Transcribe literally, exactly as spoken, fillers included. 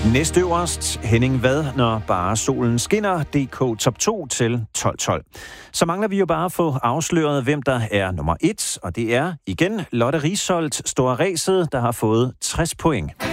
Næstøverst, Henning Vad, når bare solen skinner, D K top to til tolv tolv. Så mangler vi jo bare at få afsløret, hvem der er nummer et, og det er igen Lotte Risholt, Store Ræset, der har fået tres point.